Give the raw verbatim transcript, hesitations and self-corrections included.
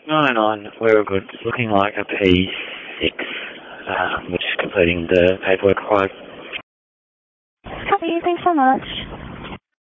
nine oh nine, we're good. Looking like a P six. Uh, we're just completing the paperwork required. Copy, thanks so much.